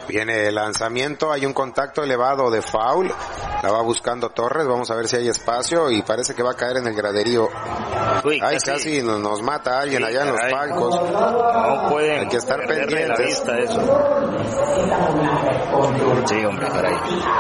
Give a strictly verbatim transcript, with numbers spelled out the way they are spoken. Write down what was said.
Viene el lanzamiento, hay un contacto elevado de foul, la va buscando Torres, vamos a ver si hay espacio y parece que va a caer en el graderío. Uy, Ay, casi, casi nos, nos mata alguien sí, allá en los caray. palcos. No pueden Hay que estar perderle la pendientes. vista eso. Sí, hombre, caray.